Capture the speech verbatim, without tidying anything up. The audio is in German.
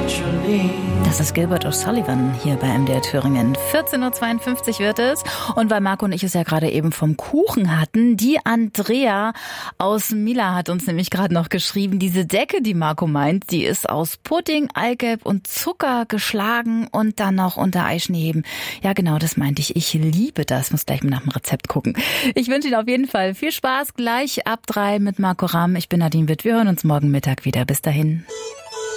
Das ist Gilbert O'Sullivan hier bei M D R Thüringen. vierzehn Uhr zweiundfünfzig wird es. Und weil Marco und ich es ja gerade eben vom Kuchen hatten, die Andrea aus Mila hat uns nämlich gerade noch geschrieben, diese Decke, die Marco meint, die ist aus Pudding, Eigelb und Zucker geschlagen und dann noch unter Eischnee heben. Ja genau, das meinte ich. Ich liebe das. Muss gleich mal nach dem Rezept gucken. Ich wünsche Ihnen auf jeden Fall viel Spaß gleich ab drei mit Marco Ramm. Ich bin Nadine Witt. Wir hören uns morgen Mittag wieder. Bis dahin.